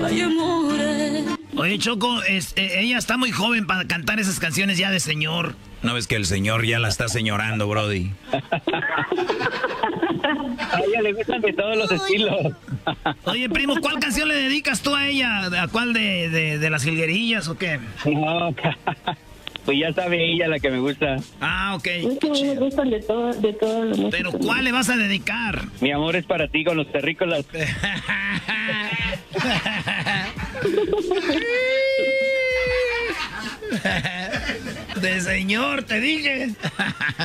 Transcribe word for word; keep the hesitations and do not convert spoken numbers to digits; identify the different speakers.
Speaker 1: Ay, amore.
Speaker 2: Oye, Choco, es, eh, ella está muy joven para cantar esas canciones ya de señor. ¿No ves que el señor ya la está señorando, Brody?
Speaker 3: A ella le gustan de todos los estilos.
Speaker 2: Oye, primo, ¿cuál canción le dedicas tú a ella? ¿A cuál de, de, de las jilguerillas o qué?
Speaker 3: No, pues ya sabe ella la que me gusta.
Speaker 2: Ah, ok.
Speaker 4: Es que me gustan de todo, de todo la música.
Speaker 2: Pero ¿cuál le vas a dedicar?
Speaker 3: Mi amor es para ti con los terrícolas.
Speaker 2: De señor, te dije.